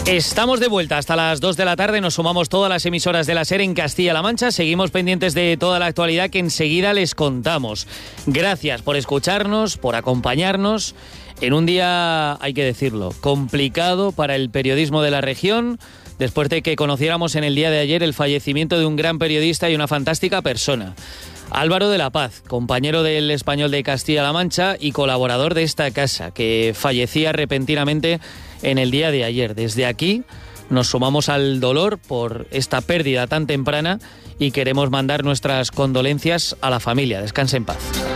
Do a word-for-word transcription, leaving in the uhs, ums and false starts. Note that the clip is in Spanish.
Estamos de vuelta hasta las dos de la tarde, nos sumamos todas las emisoras de la SER en Castilla-La Mancha, seguimos pendientes de toda la actualidad que enseguida les contamos. Gracias por escucharnos, por acompañarnos en un día, hay que decirlo, complicado para el periodismo de la región, después de que conociéramos en el día de ayer el fallecimiento de un gran periodista y una fantástica persona. Álvaro de la Paz, compañero del Español de Castilla-La Mancha y colaborador de esta casa, que fallecía repentinamente en el día de ayer. Desde aquí nos sumamos al dolor por esta pérdida tan temprana y queremos mandar nuestras condolencias a la familia. Descanse en paz.